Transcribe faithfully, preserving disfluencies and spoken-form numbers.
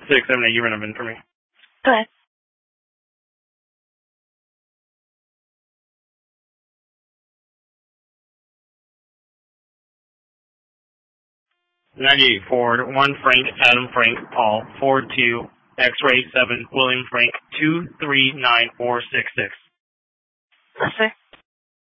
six seven eight, you run a bin for me. Go ahead. ninety-eight Ford, one Frank, Adam Frank, Paul, Ford two, X-ray seven, William Frank, two three nine four six six. Yes, sir.